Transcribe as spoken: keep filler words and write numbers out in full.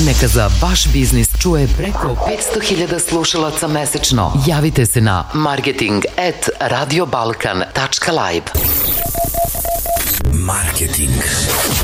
Neka za vaš biznis čuje preko petsto hiljada slušalaca mesečno. Javite se na marketing at radiobalkan tačka live. Marketing.